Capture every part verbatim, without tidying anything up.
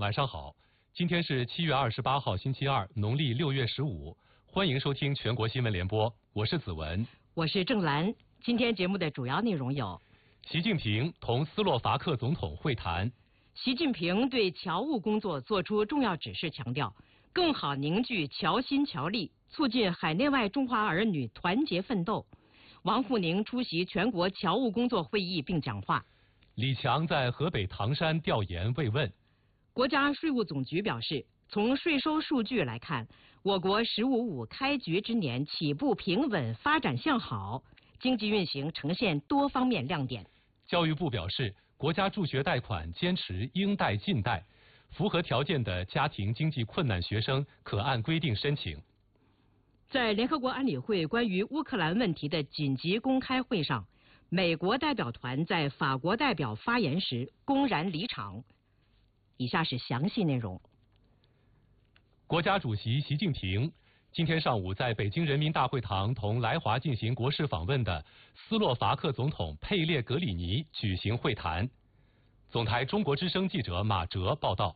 晚上好，今天是七月二十八号，星期二，农历六月十五。欢迎收听全国新闻联播，我是子文， 我是郑兰。今天节目的主要内容有： 习近平同斯洛伐克总统会谈。 习近平对侨务工作作出重要指示，强调更好凝聚侨心侨力，促进海内外中华儿女团结奋斗。王沪宁出席全国侨务工作会议并讲话。 李强在河北唐山调研慰问。 国家税务总局表示，从税收数据来看，我国“十五五”开局之年起步平稳，发展向好，经济运行呈现多方面亮点。 教育部表示，国家助学贷款坚持应贷尽贷，符合条件的家庭经济困难学生可按规定申请。 在联合国安理会关于乌克兰问题的紧急公开会上，美国代表团在法国代表发言时公然离场。以下是详细内容。 国家主席习近平今天上午在北京人民大会堂同来华进行国事访问的斯洛伐克总统佩列格里尼举行会谈。总台中国之声记者马哲报道。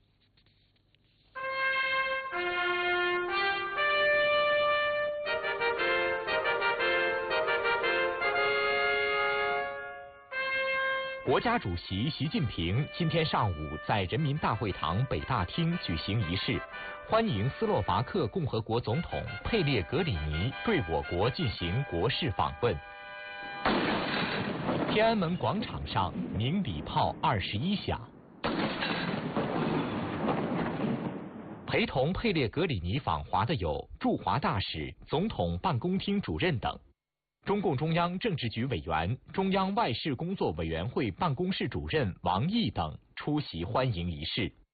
国家主席习近平今天上午在人民大会堂北大厅举行仪式，欢迎斯洛伐克共和国总统佩列格里尼对我国进行国事访问。天安门广场上鸣礼炮二十一响。陪同佩列格里尼访华的有驻华大使、总统办公厅主任等。中共中央政治局委员、中央外事工作委员会办公室主任王毅等出席欢迎仪式。